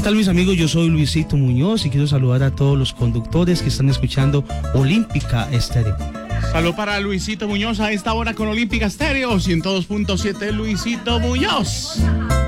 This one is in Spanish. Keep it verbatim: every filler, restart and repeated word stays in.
tal, mis amigos? Yo soy Luisito Muñoz y quiero saludar a todos los conductores que están escuchando Olímpica Estéreo. Salud para Luisito Muñoz a esta hora con Olímpica Estéreo, ciento dos punto siete Luisito Muñoz.